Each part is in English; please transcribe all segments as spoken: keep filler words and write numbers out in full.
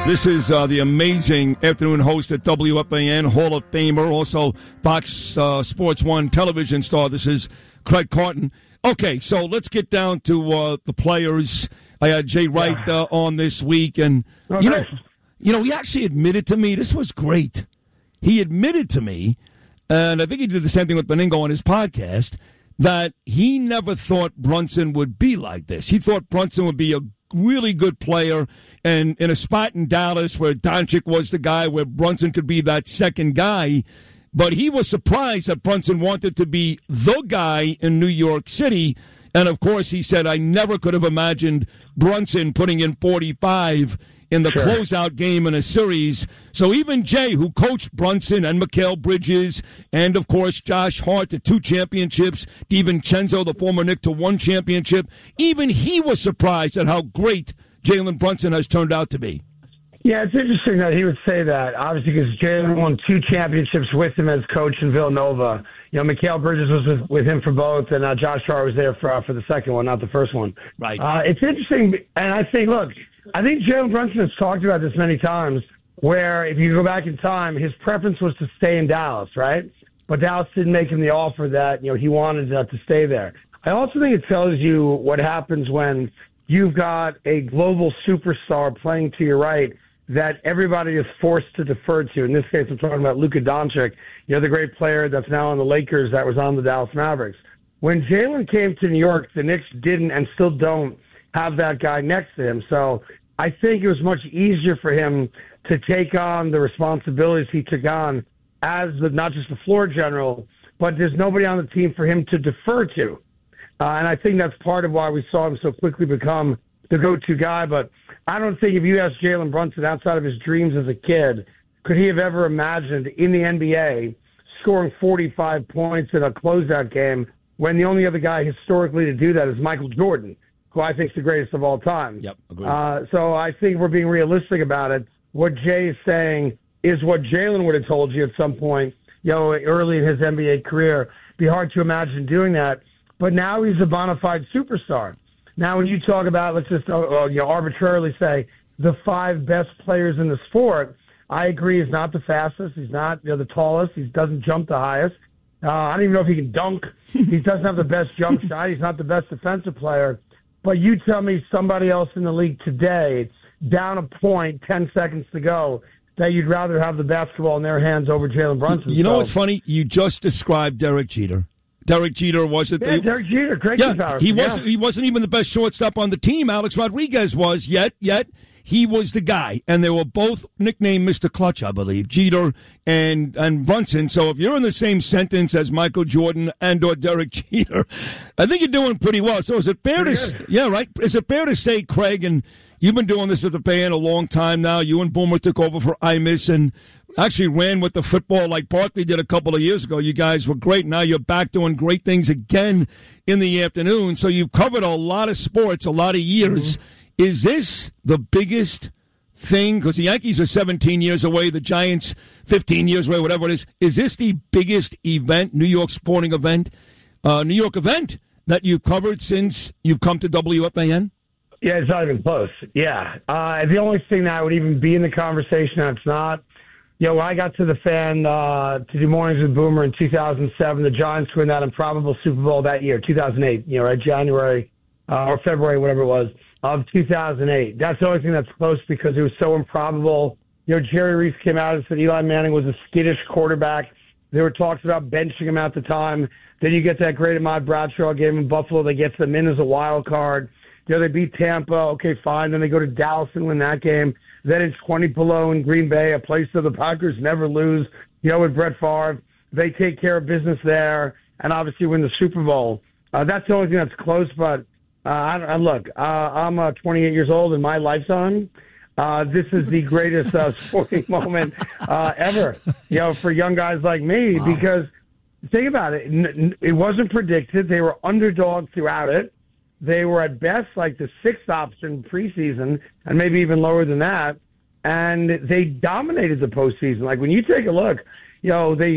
This is uh, the amazing afternoon host at W F A N, Hall of Famer, also Fox uh, Sports one television star. This is Craig Carton. Okay, so let's get down to uh, the players. I had Jay Wright uh, on this week, and oh, you nice. know, you know, he actually admitted to me, this was great. He admitted to me, and I think he did the same thing with Beningo on his podcast, that he never thought Brunson would be like this. He thought Brunson would be a really good player, and in a spot in Dallas where Doncic was the guy, where Brunson could be that second guy. But he was surprised that Brunson wanted to be the guy in New York City. And, of course, he said, I never could have imagined Brunson putting in forty-five in the sure. closeout game in a series. So even Jay, who coached Brunson and Mikal Bridges and, of course, Josh Hart to two championships, DiVincenzo, the former Knick, to one championship, even he was surprised at how great Jalen Brunson has turned out to be. Yeah, it's interesting that he would say that, obviously, because Jalen won two championships with him as coach in Villanova. You know, Mikal Bridges was with, with him for both, and uh, Josh Hart was there for uh, for the second one, not the first one. Right. Uh, it's interesting, and I think, look, I think Jalen Brunson has talked about this many times, where if you go back in time, his preference was to stay in Dallas, right? But Dallas didn't make him the offer that, you know, he wanted uh, to stay there. I also think it tells you what happens when you've got a global superstar playing to your right that everybody is forced to defer to. In this case, I'm talking about Luka Doncic, you know, the great player that's now on the Lakers that was on the Dallas Mavericks. When Jalen came to New York, the Knicks didn't and still don't have that guy next to him. So I think it was much easier for him to take on the responsibilities he took on as the, not just the floor general, but there's nobody on the team for him to defer to. Uh, and I think that's part of why we saw him so quickly become the go-to guy. But I don't think if you ask Jalen Brunson outside of his dreams as a kid, could he have ever imagined in the N B A scoring forty-five points in a closeout game when the only other guy historically to do that is Michael Jordan, who I think is the greatest of all time. Yep, agreed. Uh, so I think we're being realistic about it. What Jay is saying is what Jalen would have told you at some point, you know, early in his N B A career. Be hard to imagine doing that. But now he's a bona fide superstar. Now, when you talk about, let's just uh, you know, arbitrarily say the five best players in the sport, I agree he's not the fastest. He's not you know, the tallest. He doesn't jump the highest. Uh, I don't even know if he can dunk. He doesn't have the best jump shot. He's not the best defensive player. But you tell me somebody else in the league today, down a point, ten seconds to go, that you'd rather have the basketball in their hands over Jalen Brunson. You know so, what's funny? You just described Derek Jeter. Derek Jeter wasn't. Yeah, Derek Jeter, great yeah, comparison. he wasn't. Yeah. He wasn't even the best shortstop on the team. Alex Rodriguez was. Yet, yet he was the guy, and they were both nicknamed Mister Clutch, I believe, Jeter and and Brunson. So if you're in the same sentence as Michael Jordan and or Derek Jeter, I think you're doing pretty well. So is it fair Pretty to? good. Yeah, right. Is it fair to say, Craig, and you've been doing this at the Bay a long time now. You and Boomer took over for Imus and actually ran with the football like Barkley did a couple of years ago. You guys were great. Now you're back doing great things again in the afternoon. So you've covered a lot of sports, a lot of years. Mm-hmm. Is this the biggest thing? Because the Yankees are seventeen years away, the Giants fifteen years away, whatever it is. Is this the biggest event, New York sporting event, uh, New York event that you've covered since you've come to W F A N? Yeah, it's not even close. Yeah. Uh, the only thing that would even be in the conversation that's not, you know, when I got to the fan uh, to do Mornings with Boomer in two thousand seven, the Giants win that improbable Super Bowl that year, two thousand eight, you know, right, January uh, or February, whatever it was, of two thousand eight. That's the only thing that's close because it was so improbable. You know, Jerry Reese came out and said Eli Manning was a skittish quarterback. There were talks about benching him at the time. Then you get that great Ahmad Bradshaw game in Buffalo that gets them in as a wild card. You know, they beat Tampa. Okay, fine. Then they go to Dallas and win that game. Then it's twenty below in Green Bay, a place that the Packers never lose, you know, with Brett Favre. They take care of business there and obviously win the Super Bowl. Uh, that's the only thing that's close, but uh, I, I, look, uh, I'm uh, twenty-eight years old in my lifetime. Uh, this is the greatest uh, sporting moment uh, ever, you know, for young guys like me wow. because think about it. N- it wasn't predicted. They were underdogs throughout it. They were at best like the sixth option preseason and maybe even lower than that. And they dominated the postseason. Like when you take a look, you know, they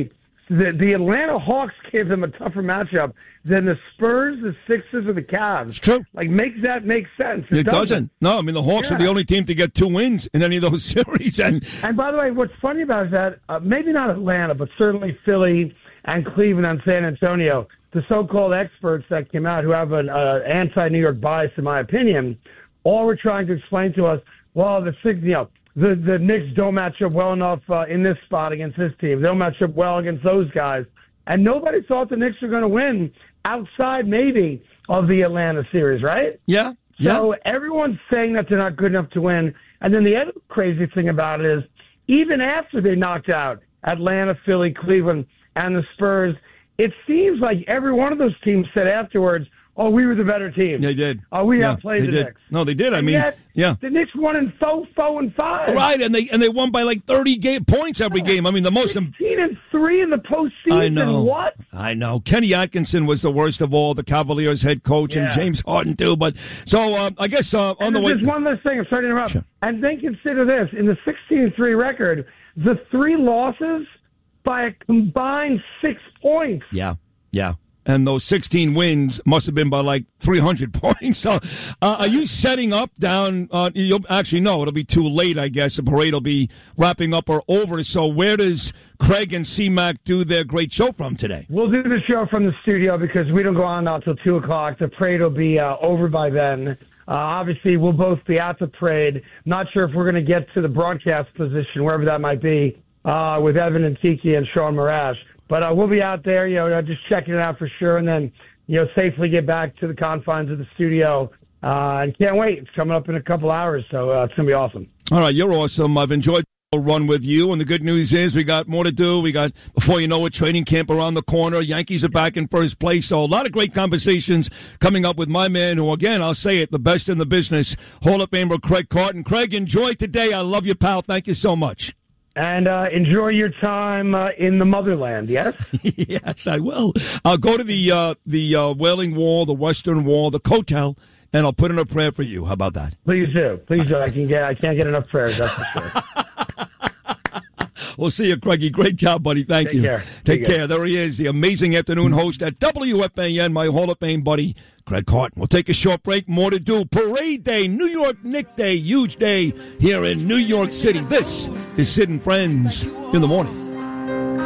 the, the Atlanta Hawks gave them a tougher matchup than the Spurs, the Sixers, or the Cavs. It's true. Like, makes that make sense? It, it doesn't. doesn't. No, I mean, the Hawks yeah. are the only team to get two wins in any of those series. And and by the way, what's funny about it is that uh, maybe not Atlanta, but certainly Philly and Cleveland and San Antonio, the so-called experts that came out who have an uh, anti-New York bias, in my opinion, all were trying to explain to us, well, the six, you know, the the Knicks don't match up well enough uh, in this spot against this team. They don't match up well against those guys. And nobody thought the Knicks were going to win outside maybe of the Atlanta series, right? Yeah. So yeah. everyone's saying that they're not good enough to win. And then the other crazy thing about it is even after they knocked out Atlanta, Philly, Cleveland, and the Spurs, it seems like every one of those teams said afterwards, oh, we were the better team. They did. Oh, we yeah, outplayed the did. Knicks. No, they did. I and mean, yet, yeah. The Knicks won in four, four, and five. Right, and they and they won by like thirty game points every game. I mean, the most. sixteen and three in the postseason. I know. What? I know. Kenny Atkinson was the worst of all, the Cavaliers head coach, yeah. and James Harden too. But so uh, I guess uh, on and the way. There's one last thing. I'm sorry to interrupt. Sure. And then consider this: in the sixteen and three record, the three losses by a combined six points. Yeah. Yeah. And those sixteen wins must have been by like three hundred points. So, uh, are you setting up down? Uh, you'll actually no, it'll be too late. I guess the parade will be wrapping up or over. So, where does Craig and C-Mac do their great show from today? We'll do the show from the studio because we don't go on until two o'clock. The parade will be uh, over by then. Uh, obviously, we'll both be at the parade. Not sure if we're going to get to the broadcast position, wherever that might be, uh, with Evan and Tiki and Sean Marash. But uh, we'll be out there, you know, just checking it out for sure, and then, you know, safely get back to the confines of the studio. Uh, and can't wait. It's coming up in a couple hours, so uh, it's going to be awesome. All right, you're awesome. I've enjoyed the run with you, and the good news is we got more to do. We got, before you know it, training camp around the corner. Yankees are back in first place, so a lot of great conversations coming up with my man, who, again, I'll say it, the best in the business, Hall of Famer Craig Carton. Craig, enjoy today. I love you, pal. Thank you so much. And uh, enjoy your time uh, in the motherland, yes? Yes, I will. I'll go to the uh, the uh, Wailing Wall, the Western Wall, the Kotel, and I'll put in a prayer for you. How about that? Please do. Please do. I can get. I can't get enough prayers, that's for sure. We'll see you, Craigie. Great job, buddy. Thank Take you. Care. Take Take care. care. There he is, the amazing afternoon host at W F A N, my Hall of Fame buddy, Craig Carton. We'll take a short break. More to do. Parade Day, New York Knick Day, huge day here in New York City. This is Sid and Friends in the Morning.